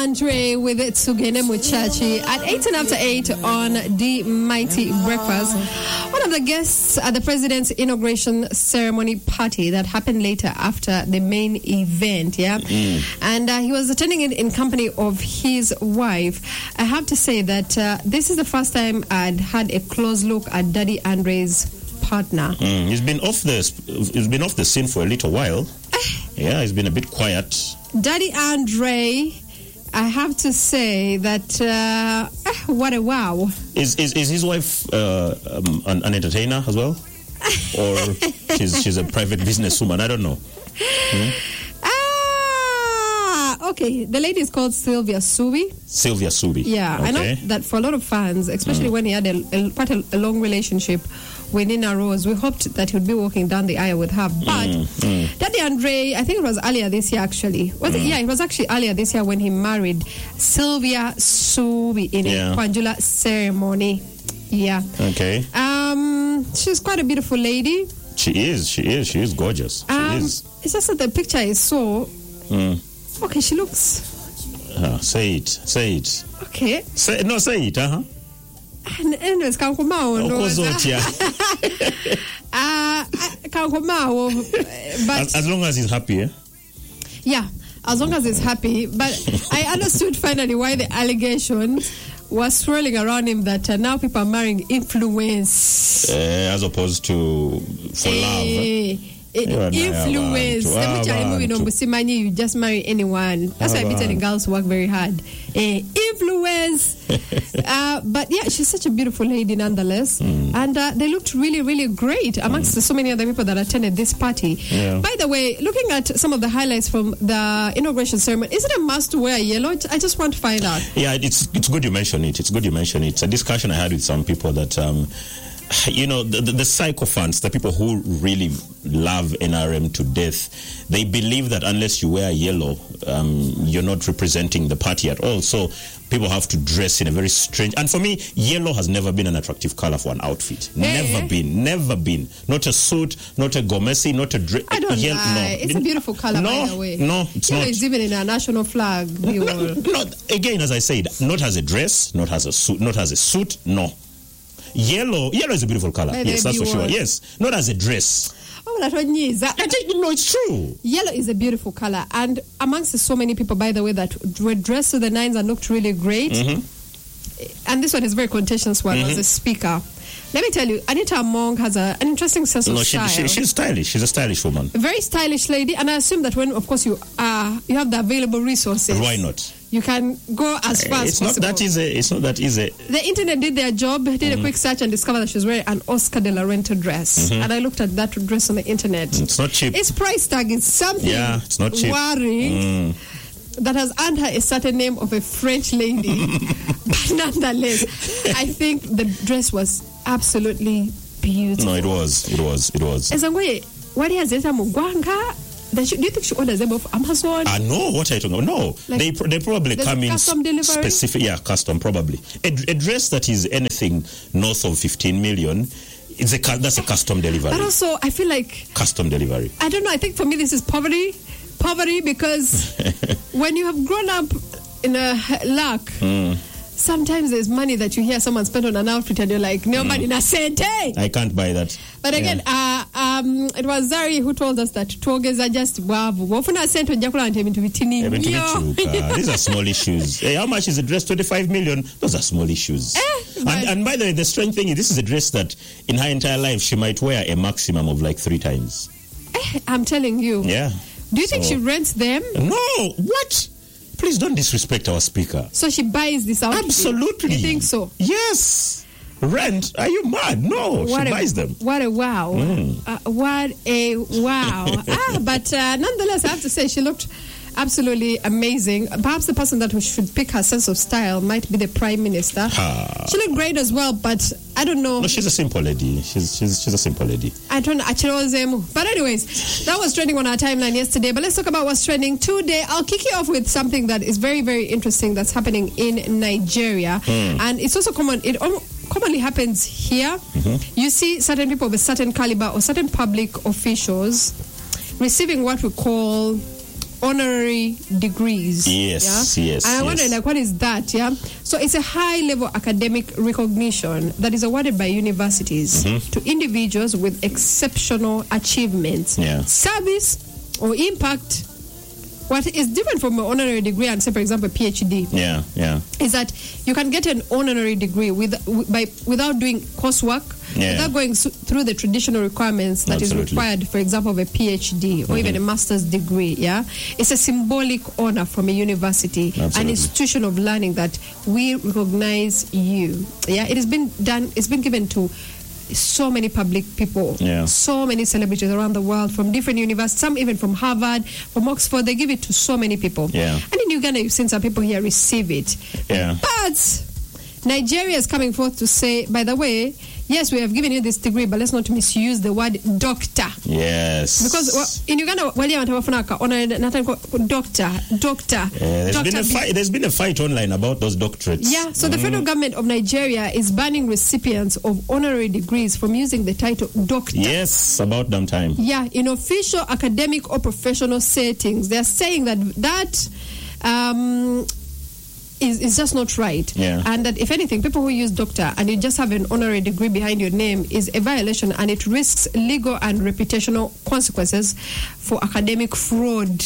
Andre with Tsugene Muchachi at 8 on the Mighty Breakfast. One of the guests at the president's inauguration ceremony party that happened later after the main event, and he was attending it in company of his wife. I have to say that this is the first time I'd had a close look at Daddy Andre's partner. He's been off the scene for a little while. Yeah, he's been a bit quiet. Daddy Andre, I have to say that what a wow. Is his wife an entertainer as well, or she's a private businesswoman? I don't know. Okay, the lady is called Sylvia Subi. Sylvia Subi. Yeah, okay. I know that for a lot of fans, especially when he had quite a long relationship with Nina Rose, we hoped that he would be walking down the aisle with her. But Daddy Andre, I think it was earlier this year actually. It was actually earlier this year when he married Sylvia Subi in a Kwanjula ceremony. Yeah. Okay. She's quite a beautiful lady. She is gorgeous. She is. It's just that the picture is so... Okay, she looks... Say it. Okay. Say it, Anyways, Kankumao. But as long as he's happy, eh? Yeah, as long as he's happy. But I understood finally why the allegations were swirling around him that now people are marrying influence. As opposed to for love. Influence. You just marry anyone. That's why Bitcoin girls work very hard. Influence. But yeah, she's such a beautiful lady nonetheless. And they looked really, really great amongst so many other people that attended this party. Yeah. By the way, looking at some of the highlights from the inauguration ceremony, is it a must to wear yellow? I just want to find out. Yeah, it's good you mention it. It's a discussion I had with some people that... the sycophants, the people who really love NRM to death, they believe that unless you wear yellow, you're not representing the party at all. So people have to dress in a very strange... And for me, yellow has never been an attractive color for an outfit. Never been. Not a suit, not a gomesi, not a dress. I don't know. It's a beautiful color, by the way. No, it's yellow not. It's even in our national flag. Again, as I said, not as a dress, not as a suit, no. Yellow is a beautiful color. Yes, that's for sure. Yes, not as a dress. No, it's true. Yellow is a beautiful color, and amongst so many people, by the way, that were dressed to the nines and looked really great. And this one is a very contentious one. Was the speaker. Let me tell you, Anita Among has an interesting sense of style. She's stylish. She's a stylish woman. A very stylish lady, and I assume that when, of course, you have the available resources. Why not? You can go as far as possible. It's not that easy. The internet did their job, did a quick search and discovered that she was wearing an Oscar de la Renta dress. And I looked at that dress on the internet. It's not cheap. Its price tag is something it's not cheap. Worrying that has earned her a certain name of a French lady. But nonetheless, I think the dress was absolutely beautiful. No, it was. What is it? Do you think she orders them off Amazon? No, what are you talking about? No, they probably come in custom delivery? Specific. Yeah, custom probably. A dress that is anything north of 15 million, that's a custom delivery. But also, I feel like custom delivery. I don't know. I think for me this is poverty, because when you have grown up in a luck. Sometimes there's money that you hear someone spent on an outfit and you're like, no money na sente. I can't buy that. But again, it was Zari who told us that togeza are just these are small issues. Hey, how much is a dress? 25 million. Those are small issues. And by the way, the strange thing is this is a dress that in her entire life she might wear a maximum of like 3 times. I'm telling you. Yeah. Do you think she rents them? No. What? Please don't disrespect our speaker. So she buys this outfit? Absolutely. You think so? Yes. Rent? Are you mad? No, she buys them. What a wow. What a wow. But nonetheless, I have to say she looked absolutely amazing. Perhaps the person that should pick her sense of style might be the Prime Minister. She looked great as well, but I don't know. No, she's a simple lady. She's a simple lady. I don't know. But anyways, that was trending on our timeline yesterday. But let's talk about what's trending today. I'll kick you off with something that is very, very interesting that's happening in Nigeria. And it's also common. It commonly happens here. You see certain people of a certain caliber or certain public officials receiving what we call honorary degrees. Yes, yeah? yes. And I wonder, like, what is that? Yeah. So it's a high-level academic recognition that is awarded by universities to individuals with exceptional achievements, service, or impact. What is different from an honorary degree and, say, for example, a PhD, is that you can get an honorary degree without doing coursework, without going through the traditional requirements that is required, for example, of a PhD or even a master's degree. Yeah, it's a symbolic honor from a university, an institution of learning that we recognize you. Yeah, it has been done. It's been given to so many public people, so many celebrities around the world from different universities, some even from Harvard, from Oxford. They give it to so many people. And in Uganda, you've seen some people here receive it. But Nigeria is coming forth to say, by the way, yes, we have given you this degree, but let's not misuse the word doctor. Yes. Because in Uganda, doctor. There's been a fight online about those doctorates. Yeah, so the federal government of Nigeria is banning recipients of honorary degrees from using the title doctor. Yes, about damn time. Yeah, in official academic or professional settings. They're saying that is just not right. And that if anything, people who use doctor and you just have an honorary degree behind your name is a violation, and it risks legal and reputational consequences for academic fraud.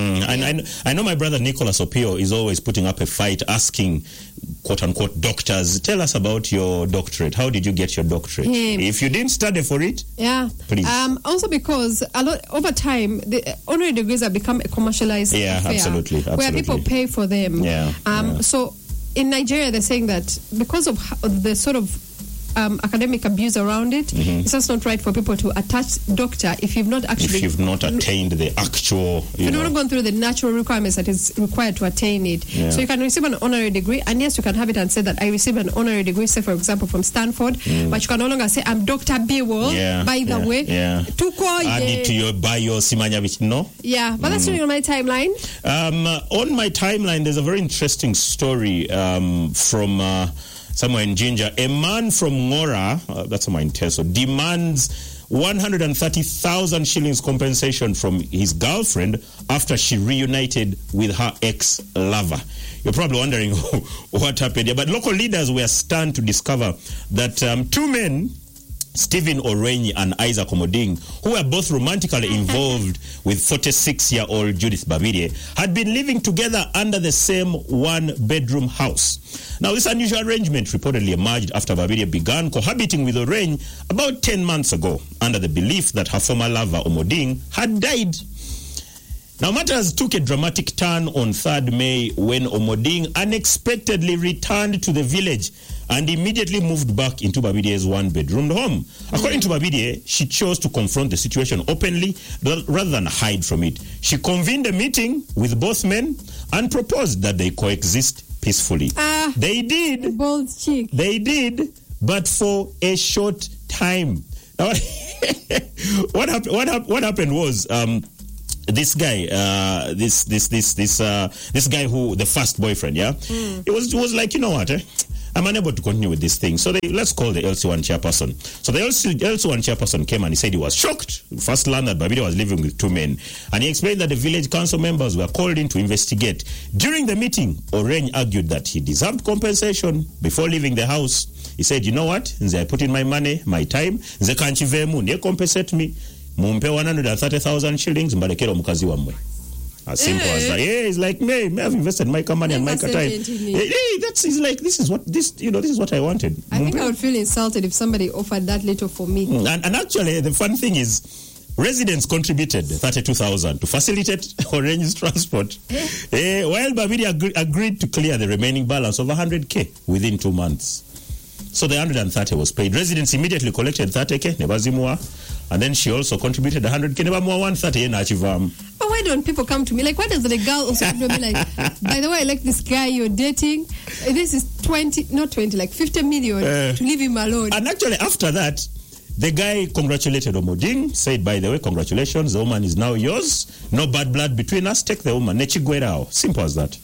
I know my brother Nicholas Opio is always putting up a fight asking, quote unquote, doctors, tell us about your doctorate. How did you get your doctorate? If you didn't study for it, please. Also because over time, the honorary degrees have become a commercialized affair, absolutely. Where people pay for them. So in Nigeria, they're saying that because of the sort of academic abuse around it, it's just not right for people to attach doctor if you've not actually... If you've not attained the actual... You've not gone through the natural requirements that is required to attain it. So you can receive an honorary degree, and yes, you can have it and say that I received an honorary degree, say, for example, from Stanford, but you can no longer say, I'm Dr. Biwol, by the way. Add it to your bio, Simanya, no? Yeah, but that's really on my timeline. On my timeline, there's a very interesting story from... somewhere in Jinja. A man from Ngora, that's somewhere in Teso, demands 130,000 shillings compensation from his girlfriend after she reunited with her ex-lover. You're probably wondering what happened here. But local leaders were stunned to discover that two men, Stephen Orenyi and Isaac Omoding, who were both romantically involved with 46-year-old Judith Babirye, had been living together under the same one-bedroom house. Now, this unusual arrangement reportedly emerged after Babirye began cohabiting with Orenyi about 10 months ago, under the belief that her former lover, Omoding, had died. Now, matters took a dramatic turn on 3rd May when Omoding unexpectedly returned to the village and immediately moved back into Babirye's one-bedroom home. According to Babirye, she chose to confront the situation openly rather than hide from it. She convened a meeting with both men and proposed that they coexist peacefully. They did. Bold chick. They did, but for a short time. Now, what happened was... this guy, this guy who the first boyfriend, it was like, you know what, I'm unable to continue with this thing. So let's call the LC1 chairperson. So the LC1 chairperson came and he said he was shocked. First learned that Babirye was living with two men, and he explained that the village council members were called in to investigate. During the meeting, Orenyi argued that he deserved compensation before leaving the house. He said, you know what, Nze, I put in my money, my time, Nze kanchivemu, ne compensate me. Mumpe 130,000 shillings, mbalekero mukazi wamwe. As simple as that. Yeah, it's like, me, I've invested my money and my time. It's like, this is what I wanted. I think I would feel insulted if somebody offered that little for me. And actually, the fun thing is, residents contributed 32,000 to facilitate Orenyi's transport. While Babirye agreed to clear the remaining balance of 100K within 2 months. So the 130 was paid. Residents immediately collected 30K, nebazimua. And then she also contributed 100K, nebamua 130. But why don't people come to me? Like, why does the girl also come to me like, by the way, I like this guy you're dating. This is 50 million to leave him alone. And actually, after that, the guy congratulated Omoding, said, by the way, congratulations, the woman is now yours. No bad blood between us. Take the woman. Nechigwerao. Simple as that.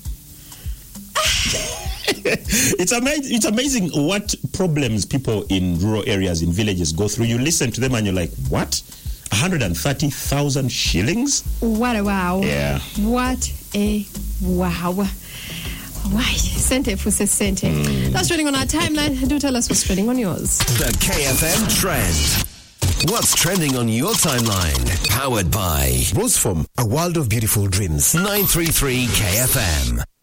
It's amazing what problems people in rural areas, in villages go through. You listen to them and you're like, what? 130,000 shillings. What a wow. Yeah. What a wow. Why? Sente fuse sente. That's trending on our timeline. Do tell us what's trending on yours. The KFM Trend. What's trending on your timeline? Powered by Roseform, a world of beautiful dreams. 933 KFM.